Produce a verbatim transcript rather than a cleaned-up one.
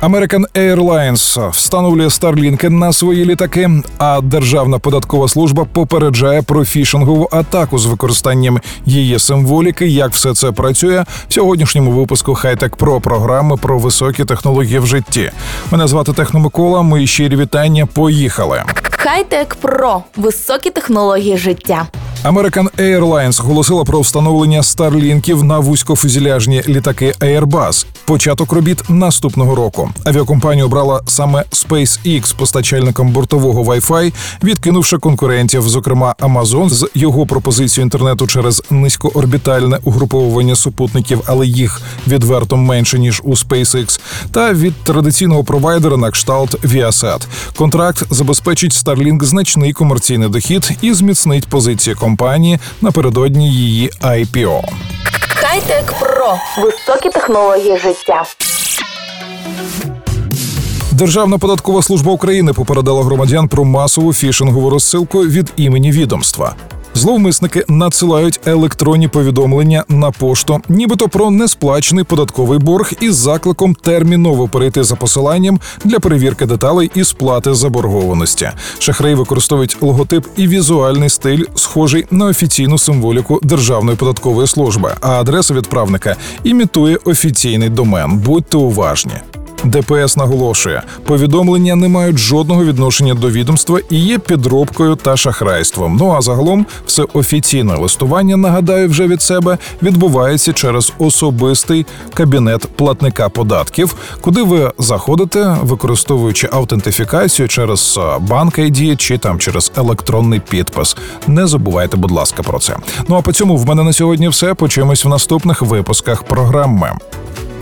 American Airlines встановлює Starlink на свої літаки, а Державна податкова служба попереджає про фішингову атаку з використанням її символіки. Як все це працює в сьогоднішньому випуску Хай-Тек Про програми про високі технології в житті. Мене звати Техно Микола, мої щирі вітання, поїхали. Хай-Тек Про – високі технології життя. American Airlines оголосила про встановлення Старлінків на вузькофюзеляжні літаки Airbus. Початок робіт наступного року. Авіакомпанія обрала саме SpaceX постачальником бортового Wi-Fi, відкинувши конкурентів, зокрема Amazon з його пропозицією інтернету через низькоорбітальне угруповування супутників, але їх відверто менше, ніж у SpaceX, та від традиційного провайдера на кшталт Viasat. Контракт забезпечить Starlink значний комерційний дохід і зміцнить позиції компанії напередодні її ай пі о. Хай-Тек Про – високі технології життя. Державна податкова служба України попередила громадян про масову фішингову розсилку від імені відомства. Зловмисники надсилають електронні повідомлення на пошту, нібито про несплачений податковий борг із закликом терміново перейти за посиланням для перевірки деталей і сплати заборгованості. Шахраї використовують логотип і візуальний стиль, схожий на офіційну символіку Державної податкової служби, а адреса відправника імітує офіційний домен. Будьте уважні. де пе ес наголошує, повідомлення не мають жодного відношення до відомства і є підробкою та шахрайством. Ну а загалом все офіційне листування, нагадаю вже від себе, відбувається через особистий кабінет платника податків, куди ви заходите, використовуючи аутентифікацію через банк ай ді чи там через електронний підпис. Не забувайте, будь ласка, про це. Ну а по цьому в мене на сьогодні все. Почуємось в наступних випусках програми.